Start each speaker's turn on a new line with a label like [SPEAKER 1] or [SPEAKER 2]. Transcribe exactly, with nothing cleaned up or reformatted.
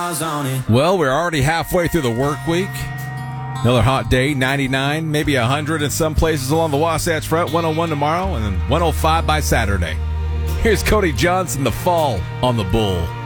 [SPEAKER 1] stars on it.
[SPEAKER 2] Well, we're already halfway through the work week. Another hot day, ninety-nine, maybe one hundred in some places along the Wasatch Front, one oh one tomorrow, and then one oh five by Saturday. Here's Cody Johnson, The Fall on the Bull.